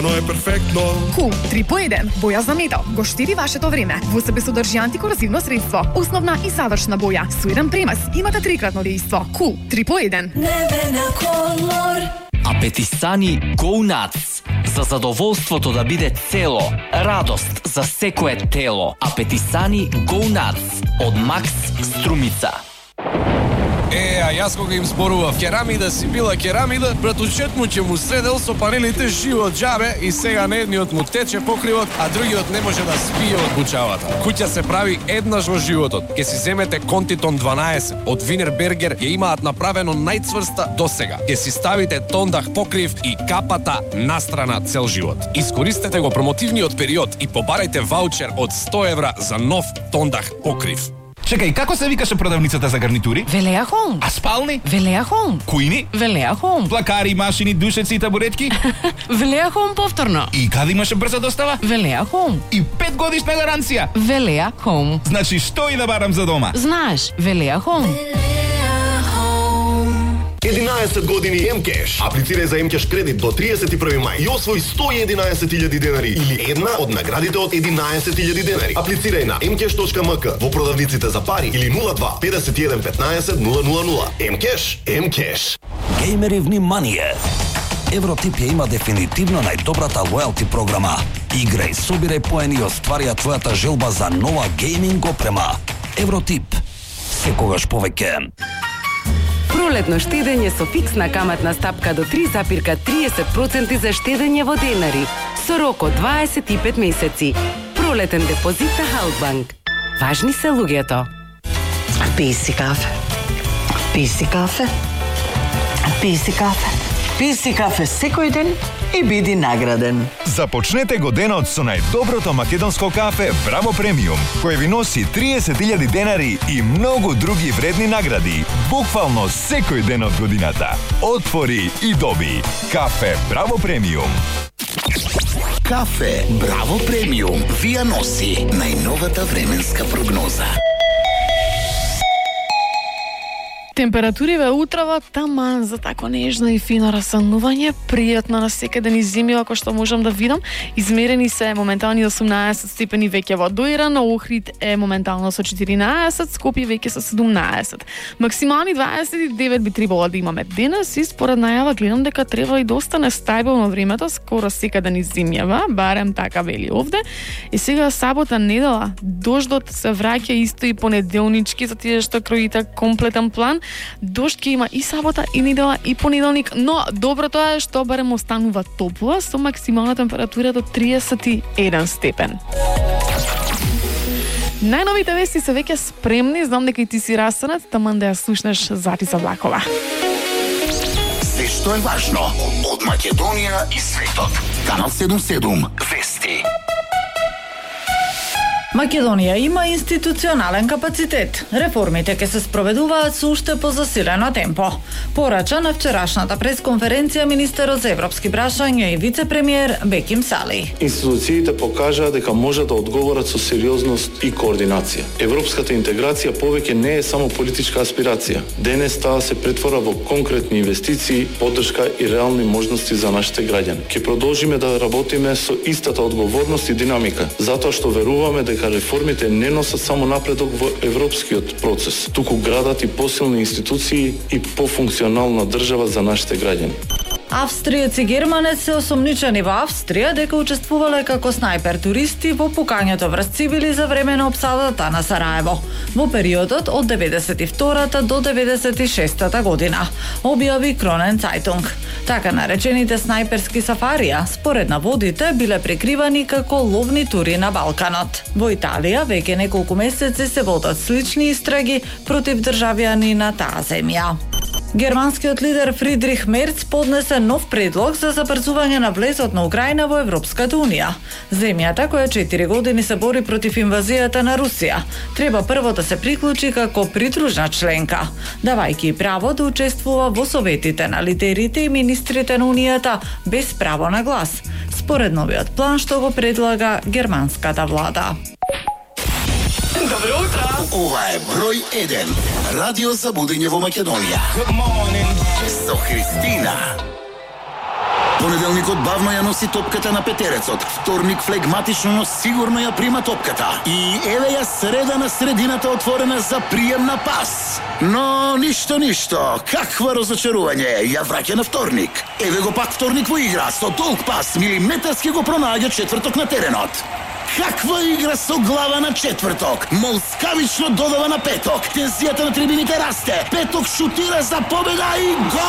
Но е перфектно. Кул 3 по 1. Боја за метал. Го штиди вашето време. Во себе содржи антикорозивно средство. Основна и завршна боја. Со еден премас имате трикратно дејство. Кул 3 по 1. Небена колор. Апетисани Go Nuts. За задоволството да биде цело. Радост за секое тело. Апетисани Go Nuts. Од Макс Струмица. А јас кога им зборував керамида си била керамида, братучет му ќе му седел со панелите живо од джабе и сега на едниот му тече покривот, а другиот не може да спие од бучавата. Куќа се прави еднаш во животот. Ке си земете Контитон 12 од Винербергер, ја имаат направено најцврста досега. Ке си ставите тондах покрив и капата настрана цел живот. Искористете го промотивниот период и побарајте ваучер од 100 евра за нов тондах покрив. Чекај, како се викаше продавницата за гарнитури? Велеа Хоум. А спални? Велеа Хоум. Кујни? Велеа Хоум. Плакари, машини, душеци и табуретки? Велеа Хоум повторно. И каде имаше брза достава? Велеа Хоум. И 5 годишна гаранција. Велеа Хоум. Значи, што и да барам за дома? Знаеш, Велеа Хоум. 11 години М-кеш. Аплицирај за М-кеш кредит до 31 мај и освој 111.000 денари или една од наградите од 11.000 денари. Аплицирај на mcash.mk во продавниците за пари или 02 51 15 000. М-кеш, М-кеш. Геймери, внимание! Евротип ја има дефинитивно најдобрата лојалти програма. Играј, собирај поени и оствари твојата желба за нова гейминг опрема. Евротип. Секогаш повеќе. Пролетно штедење со фиксна каматна стапка до 3,30% за штедење во денари, со рок од 25 месеци. Пролетен депозит на Халкбанк. Важни се луѓето. Пи си кафе. Пи си кафе. Пи си кафе. Пи си кафе секој ден и биди награден. Започнете го денот со најдоброто македонско кафе Браво Премиум, кој ви носи 30.000 денари и многу други вредни награди, буквално секој ден од годината. Отвори и доби. Кафе Браво Премиум. Кафе Браво Премиум ви ја носи најновата временска прогноза. Температуриве утрово таман за тако нежно и фино расанување, пријатно на секаде низ земјава, кој што можам да видам. Измерени се моментални 18 степени веќе во Доиран, Охрид е моментално со 14, Скопје веќе со 17. Максимални 29 би требало да имаме денес и според најава гледам дека треба и да остане стабилно времето скоро секаде низ земјава, барем така вели овде. И сега сабота, недела, дождот се враќа исто и понеделнички за тие што кроите комплетен план. Дожд ќе има и сабота, и недела, и понеделник, но доброто е што барем останува топло со максимална температура до 31 степен. Најновите вести се веќе спремни, знам дека и ти си растанат, таман да ја слушнеш Затиса Влакова. Се што е важно од Македонија и светот. Канал 77 Вести. Македонија има институционален капацитет. Реформите ќе се спроведуваат со уште позасилено темпо. Порача на вчерашната пресконференција министерот за европски прашања и вице-премиер Беким Сали. Институциите покажаа дека можат да одговорат со сериозност и координација. Европската интеграција повеќе не е само политичка аспирација. Денес таа се претвора во конкретни инвестиции, поддршка и реални можности за нашите граѓани. Ќе продолжиме да работиме со истата одговорност и динамика, затоа што веруваме дека реформите не носат само напредок во европскиот процес, туку градат и посилни институции и пофункционална држава за нашите граѓани. Австриец и германец се осомничени во Австрија дека учествувале како снајпер туристи во пукањето врз цивили за време на опсадата на Сараево во периодот од 92-та до 96-та година, објави Кронен Цајтунг. Така наречените снајперски сафарија, според наводите, биле прикривани како ловни тури на Балканот. Во Италија веќе неколку месеци се водат слични истраги против државјани на таа земја. Германскиот лидер Фридрих Мерц поднесе нов предлог за забрзување на влезот на Украина во Европската унија. Земјата, која 4 години се бори против инвазијата на Русија, треба прво да се приклучи како придружна членка, давајќи право да учествува во советите на лидерите и министрите на унијата без право на глас, според новиот план што го предлага германската влада. Добро утро! Ова е број 1. Радио за будење во Македонија. Со Христина. Понеделникот бавно ја носи топката на петерецот. Вторник флегматично, но сигурно ја прима топката. И еве ја среда на средината отворена за приемна пас. Но ништо. Каква разочарување. Ја враќа на вторник. Еве го пак вторник во игра. Со долг пас, милиметарски го пронаѓа четврток на теренот. Каква игра со глава на четврток. Молскавично додава на петок. Тензијата на трибините расте. Петок шутира за победа и гол!